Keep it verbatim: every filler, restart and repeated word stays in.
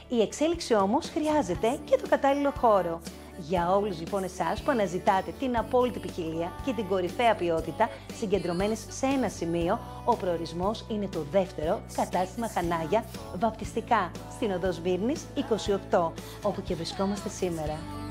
Η εξέλιξη όμως χρειάζεται και το κατάλληλο χώρο. Για όλους λοιπόν εσάς που αναζητάτε την απόλυτη ποικιλία και την κορυφαία ποιότητα συγκεντρωμένες σε ένα σημείο, ο προορισμός είναι το δεύτερο κατάστημα Χανάγια, βαπτιστικά στην οδό Σμύρνης είκοσι οκτώ, όπου και βρισκόμαστε σήμερα.